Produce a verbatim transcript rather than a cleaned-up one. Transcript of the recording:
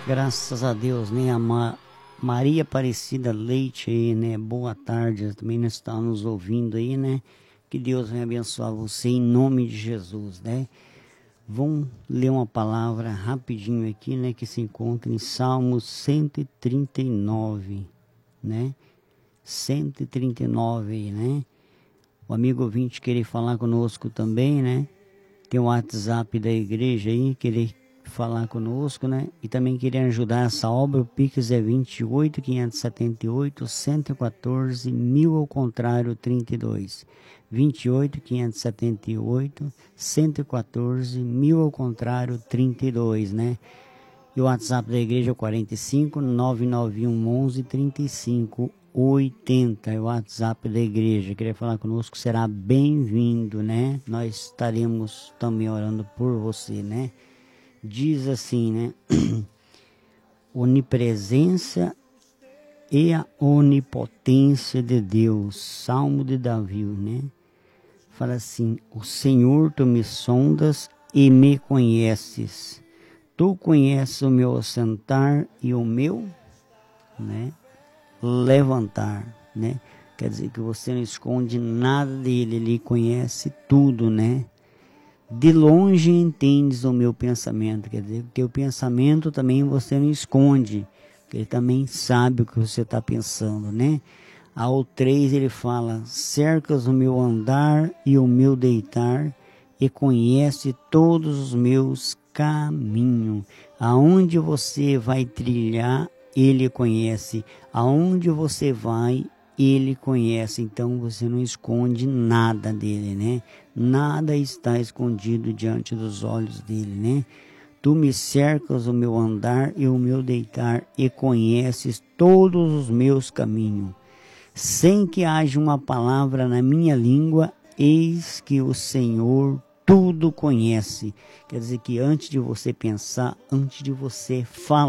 Graças a Deus, né? A Ma Maria Aparecida Leite aí, né? Boa tarde, também não está nos ouvindo aí, né? Que Deus venha abençoar você em nome de Jesus, né? Vamos ler uma palavra rapidinho aqui, né? Que se encontra em Salmos cento e trinta e nove, né? cento e trinta e nove aí, né? O amigo ouvinte querer falar conosco também, né? Tem o WhatsApp da igreja aí, querer falar conosco, né? E também querer ajudar essa obra. O Pix é vinte e oito, quinhentos e setenta e oito, cento e quatorze, mil ao contrário, trinta e dois. vinte e oito, quinhentos e setenta e oito, cento e quatorze, mil ao contrário, trinta e dois, né? E o WhatsApp da igreja é o quarenta e cinco, nove nove um, onze, trinta e cinco, oitenta. É o WhatsApp da igreja. Queria falar conosco, será bem-vindo, né? Nós estaremos também orando por você, né? Diz assim, né? Onipresença e a onipotência de Deus. Salmo de Davi, né? Fala assim: o Senhor, tu me sondas e me conheces. Tu conheces o meu assentar e o meu, né, levantar, né? Quer dizer que você não esconde nada dele, ele conhece tudo, né? De longe entendes o meu pensamento, quer dizer, o teu pensamento também você não esconde, porque ele também sabe o que você está pensando, né? Ao três ele fala: cercas o meu andar e o meu deitar, e conhece todos os meus caminhos. Aonde você vai trilhar, ele conhece. Aonde você vai, ele conhece. Então você não esconde nada dele, né? Nada está escondido diante dos olhos dele, né? Tu me cercas o meu andar e o meu deitar, e conheces todos os meus caminhos. Sem que haja uma palavra na minha língua, eis que o Senhor tudo conhece. Quer dizer que antes de você pensar, antes de você falar,